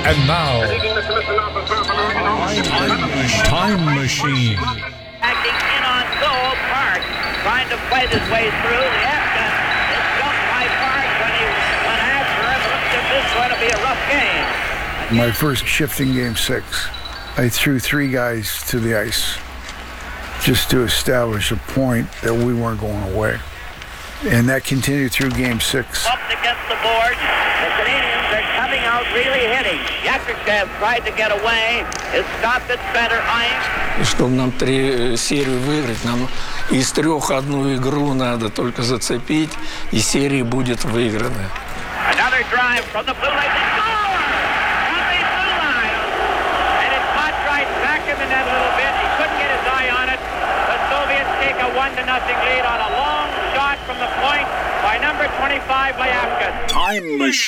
And now, Time Machine. Acting in on goal, Park trying to fight his way through. The Afghan is jumped by Park when he went after him. Looked as this going to be a rough game. My first shift in Game 6, I threw 3 guys to the ice just to establish a point that we weren't going away. And that continued through Game 6. Bumped against the board. The Canadians are coming out really hitting. Yakovlev tried to get away. Is stopped at center ice. Чтобы нам 3 серию выиграть, нам из 3 одну игру надо только зацепить, и серия будет выиграна. Another drive from the blue line. They score! On the blue line. And it caught right back in the net a little bit. He couldn't get his eye on it. The Soviets take a 1-0 lead on a long shot from the point by number 25, Lyapkin. Time Machine.